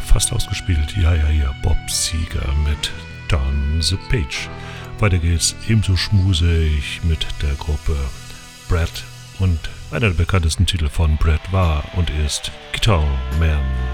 fast ausgespielt. Ja, hier Bob Seger mit Down the Page. Weiter geht's ebenso schmusig mit der Gruppe Brad und einer der bekanntesten Titel von Brad war und ist Guitar Man.